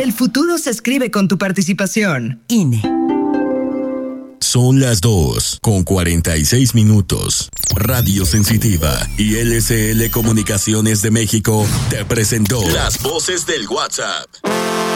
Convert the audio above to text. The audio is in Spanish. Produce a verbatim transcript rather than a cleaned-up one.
El futuro se escribe con tu participación. I N E. Son las dos con cuarenta y seis minutos. Radio Sensitiva y L C L Comunicaciones de México te presentó Las Voces del WhatsApp.